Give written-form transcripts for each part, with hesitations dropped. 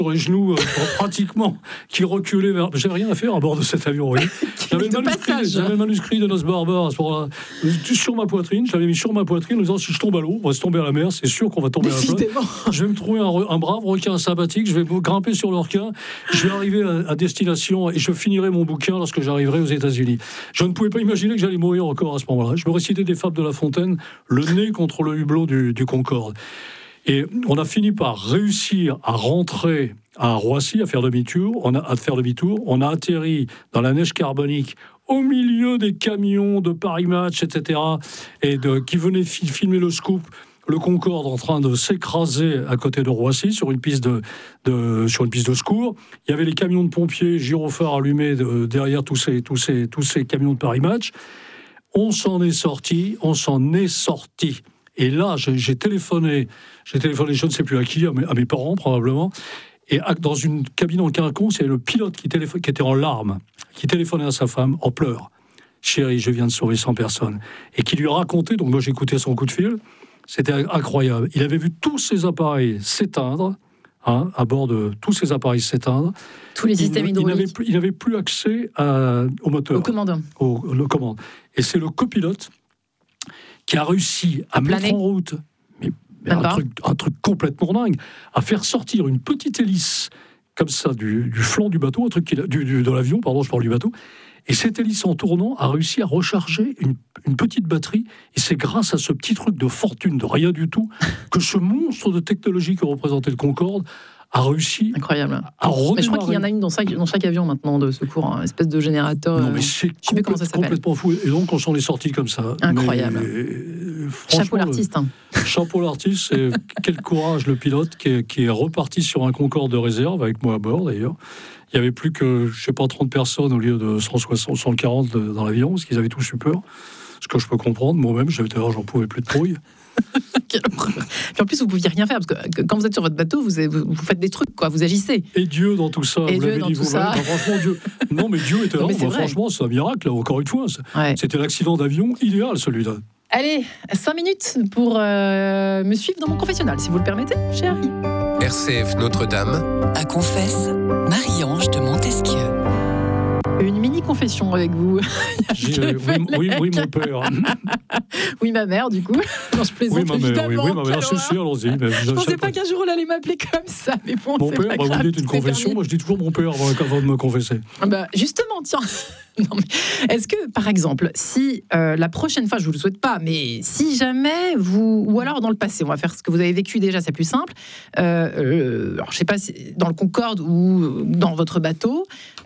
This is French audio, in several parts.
sur les genoux, pratiquement, qui reculait vers... J'avais rien à faire à bord de cet avion, oui. J'avais le manuscrit de Nos Barbares à ce moment-là, sur ma poitrine. J'avais mis sur ma poitrine en disant, si je tombe à l'eau, on va se tomber à la mer, c'est sûr qu'on va tomber à la mer. Je vais me trouver un brave requin sympathique, je vais me grimper sur le requin, je vais arriver à destination et je finirai mon bouquin lorsque j'arriverai aux États-Unis. Je ne pouvais pas imaginer que j'allais mourir encore à ce moment-là. Je me récitais des fables de La Fontaine, le nez contre le hublot du Concorde. Et on a fini par réussir à rentrer à Roissy, à faire demi-tour. On a atterri dans la neige carbonique au milieu des camions de Paris Match, etc., qui venaient filmer le scoop. Le Concorde en train de s'écraser à côté de Roissy sur une piste de secours. Il y avait les camions de pompiers, gyrophares allumés derrière tous ces camions de Paris Match. On s'en est sorti. Et là, j'ai téléphoné, je ne sais plus à qui, à mes parents probablement. Et dans une cabine en quinconce, il y avait le pilote qui était en larmes, qui téléphonait à sa femme en pleurs. Chérie, je viens de sauver 100 personnes. Et qui lui a raconté, donc moi j'écoutais son coup de fil, c'était incroyable. Il avait vu tous ses appareils s'éteindre, à bord de tous ces appareils s'éteindre. Tous les systèmes hydrauliques. Il n'avait plus accès au moteur. Aux commandes. Aux commandes. Et c'est le copilote qui a réussi à mettre en route un truc complètement dingue, à faire sortir une petite hélice comme ça du flanc du bateau, de l'avion, pardon, je parle du bateau. Et cette hélice, en tournant, a réussi à recharger une petite batterie. Et c'est grâce à ce petit truc de fortune, de rien du tout, que ce monstre de technologie que représentait le Concorde a réussi incroyable. À redémarrer. Mais je crois qu'il y en a une dans chaque avion maintenant de secours, une espèce de générateur. Non, mais c'est complètement fou. Et donc, on s'en est sorti comme ça. Incroyable. Chapeau l'artiste. Chapeau l'artiste. Et quel courage le pilote qui est reparti sur un Concorde de réserve, avec moi à bord d'ailleurs. Il n'y avait plus que, 30 personnes au lieu de 160, 140 dans l'avion, parce qu'ils avaient tous eu peur. Ce que je peux comprendre. Moi-même, j'en pouvais plus de trouille. Puis en plus, vous ne pouviez rien faire, parce que quand vous êtes sur votre bateau, vous faites des trucs, quoi, vous agissez. Et Dieu dans tout ça, vous l'avez dit vous-même. Franchement, Dieu. Non, mais Dieu était là. Franchement, c'est un miracle, là, encore une fois. Ouais. C'était l'accident d'avion idéal, celui-là. Allez, 5 minutes pour me suivre dans mon confessionnal, si vous le permettez, chérie. RCF Notre-Dame. À Confesse, Marie-Ange de Montesquieu. Une mini-confession avec vous. Oui, mon père. Oui, ma mère, du coup. Non, je plaisante, évidemment. Oui, ma mère, c'est sûr, allons-y. Je ne pensais pas qu'un jour, elle allait m'appeler comme ça. Mais bon, mon père, vous dites une confession, moi je dis toujours mon père avant de me confesser. Justement, tiens. Non, mais est-ce que, par exemple, si la prochaine fois, je ne vous le souhaite pas, mais si jamais ou alors dans le passé, on va faire ce que vous avez vécu déjà, c'est plus simple, alors je ne sais pas, dans le Concorde ou dans votre bateau,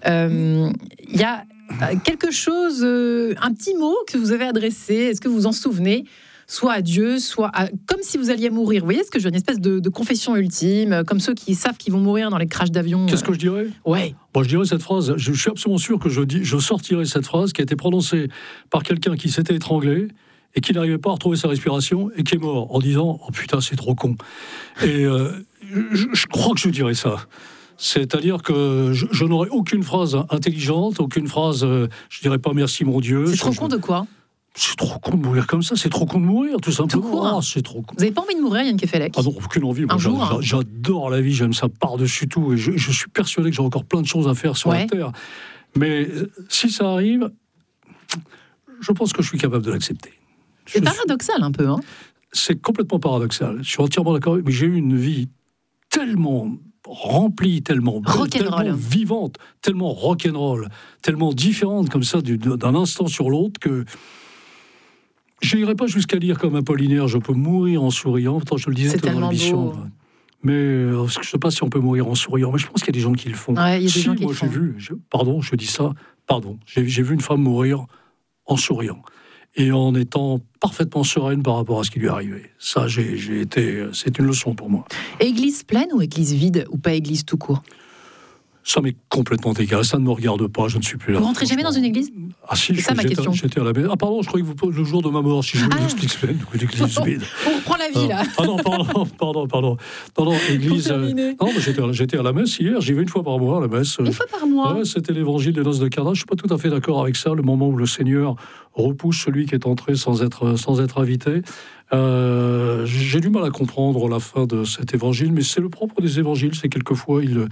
il y a quelque chose, un petit mot que vous avez adressé, est-ce que vous vous en souvenez ? Soit à Dieu, soit comme si vous alliez mourir. Vous voyez ce que je veux dire, une espèce de confession ultime, comme ceux qui savent qu'ils vont mourir dans les crashs d'avion. Qu'est-ce que je dirais ? Ouais. Moi, je dirais cette phrase. Je suis absolument sûr que je sortirai cette phrase qui a été prononcée par quelqu'un qui s'était étranglé et qui n'arrivait pas à retrouver sa respiration et qui est mort en disant « Oh putain, c'est trop con ». Et je crois que je dirais ça. C'est-à-dire que je n'aurais aucune phrase intelligente, aucune phrase, je dirais pas « Merci mon Dieu ». C'est trop con de quoi ? C'est trop con de mourir comme ça, c'est trop con de mourir, tout simplement. C'est trop con. Vous n'avez pas envie de mourir, Yann Kefelec ? Ah non, aucune envie. Moi, j'adore la vie, j'aime ça par-dessus tout. Et je suis persuadé que j'ai encore plein de choses à faire sur la Terre. Mais si ça arrive, je pense que je suis capable de l'accepter. C'est paradoxal un peu, hein ? C'est complètement paradoxal. Je suis entièrement d'accord. Mais j'ai eu une vie tellement remplie, tellement belle, tellement vivante, tellement rock'n'roll, tellement différente comme ça d'un instant sur l'autre que... Je n'irai pas jusqu'à dire comme Apollinaire, je peux mourir en souriant. Pourtant, je le disais dans l'émission. Mais je ne sais pas si on peut mourir en souriant. Mais je pense qu'il y a des gens qui le font. Ouais, il y a des gens qui le font. J'ai vu une femme mourir en souriant et en étant parfaitement sereine par rapport à ce qui lui est arrivé. Ça, c'est une leçon pour moi. Église pleine ou église vide, ou pas église tout court ? Ça m'est complètement égal, ça ne me regarde pas, je ne suis plus là. Vous rentrez jamais dans une église ? Ah si, c'est ça ma question. J'étais à la maison. Ah pardon, je croyais que vous posez le jour de ma mort, si je vous l'explique, l'église vide. On reprend la vie là. Ah non, pardon. Non, église. Non, j'étais à la messe hier, j'y vais une fois par mois à la messe. Une fois par mois. Ouais, c'était l'évangile des noces de Cana. Je suis pas tout à fait d'accord avec ça, le moment où le Seigneur repousse celui qui est entré sans être invité. J'ai du mal à comprendre la fin de cet évangile, mais c'est le propre des évangiles, c'est quelquefois ils